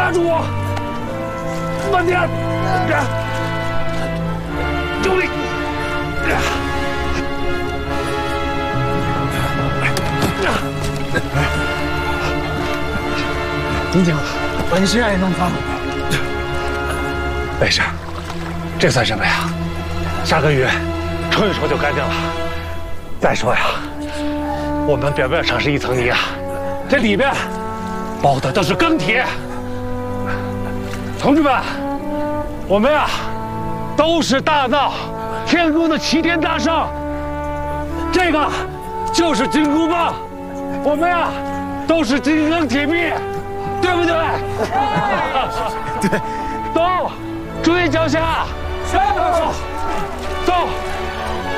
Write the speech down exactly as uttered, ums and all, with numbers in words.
拉住我！慢点，用力！ 你讲，本师爱弄脏。 没事，这算什么呀？下个雨冲一冲就干净了。再说呀，我们表面上是一层泥啊，这里边包的都是钢铁。同志们，我们啊都是大闹天宫的齐天大圣，这个就是金箍棒，我们呀都是金刚铁臂，对不对？ 对， 走，注意脚下。是。走。